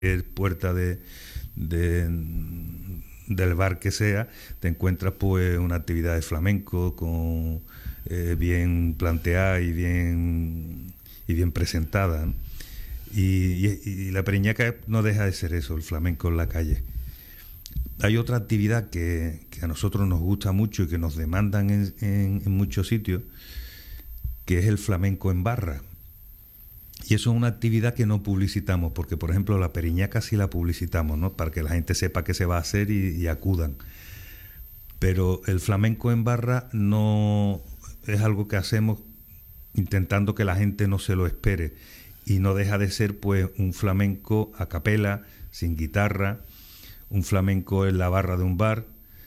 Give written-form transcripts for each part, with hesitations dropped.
puerta del bar que sea, te encuentras pues una actividad de flamenco con bien planteada y bien presentada, ¿no? Y la Periñaca no deja de ser eso, el flamenco en la calle. Hay otra actividad que a nosotros nos gusta mucho y que nos demandan en muchos sitios, que es el flamenco en barra. Y eso es una actividad que no publicitamos, porque por ejemplo la Periñaca sí la publicitamos, ¿no? Para que la gente sepa qué se va a hacer y acudan. Pero el flamenco en barra no es algo que hacemos intentando que la gente no se lo espere, y no deja de ser pues un flamenco a capela, sin guitarra, un flamenco en la barra de un bar.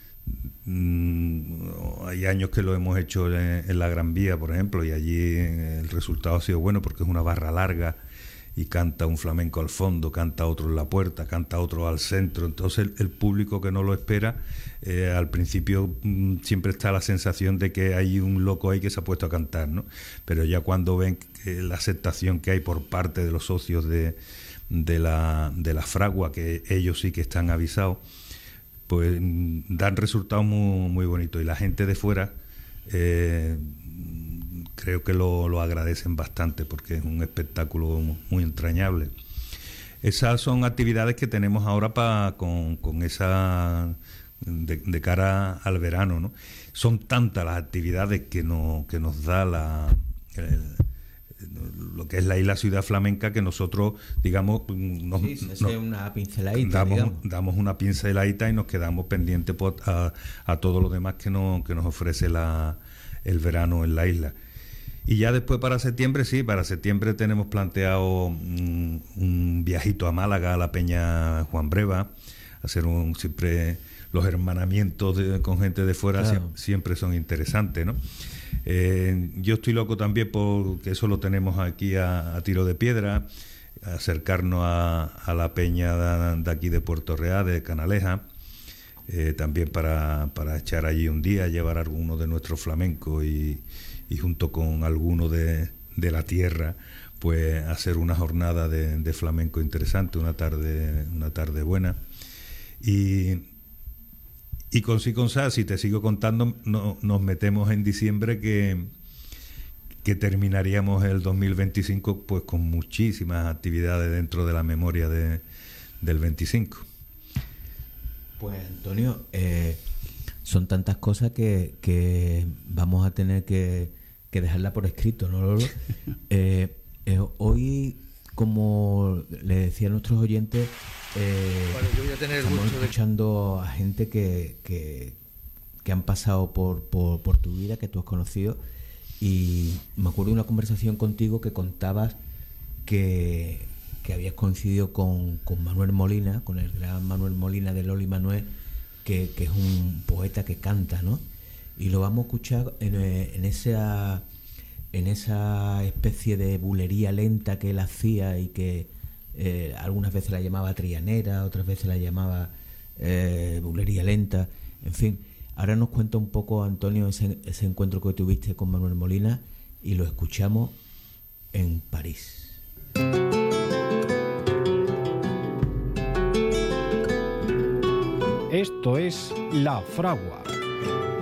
Hay años que lo hemos hecho en la Gran Vía, por ejemplo, y allí el resultado ha sido bueno porque es una barra larga y canta un flamenco al fondo, canta otro en la puerta, canta otro al centro. Entonces el público que no lo espera, al principio siempre está la sensación de que hay un loco ahí que se ha puesto a cantar, ¿no? Pero ya cuando ven la aceptación que hay por parte de los socios de la fragua, que ellos sí que están avisados, pues dan resultados muy, muy bonitos, y la gente de fuera creo que lo agradecen bastante porque es un espectáculo muy entrañable. Esas son actividades que tenemos ahora con esa de cara al verano, ¿no? Son tantas las actividades que nos da lo que es la isla Ciudad Flamenca, que nosotros, digamos, una pinceladita, damos una pinceladita y nos quedamos pendientes a todo lo demás que nos ofrece el verano en la isla. Y ya después para septiembre tenemos planteado un viajito a Málaga, a la Peña Juan Breva, hacer siempre los hermanamientos con gente de fuera, claro. Siempre son interesantes, ¿no? Yo estoy loco también porque eso lo tenemos aquí a tiro de piedra, acercarnos a la peña de aquí de Puerto Real, de Canaleja, también para echar allí un día, llevar alguno de nuestros flamencos y junto con alguno de la tierra, pues hacer una jornada de flamenco interesante, una tarde buena. Y con Sa, si te sigo contando, nos metemos en diciembre que terminaríamos el 2025 pues con muchísimas actividades dentro de la memoria del 25. Pues Antonio, son tantas cosas que vamos a tener que dejarla por escrito, ¿no, Lolo? Hoy, como le decía a nuestros oyentes, yo voy a tener estamos escuchando a gente que han pasado por tu vida, que tú has conocido, y me acuerdo de una conversación contigo que contabas que habías coincidido con Manuel Molina, con el gran Manuel Molina de Loli Manuel, que es un poeta que canta, ¿no? Y lo vamos a escuchar en esa especie de bulería lenta que él hacía y que algunas veces la llamaba trianera, otras veces la llamaba bulería lenta, en fin. Ahora nos cuenta un poco, Antonio, ese encuentro que tuviste con Manuel Molina, y lo escuchamos en París. Esto es La Fragua.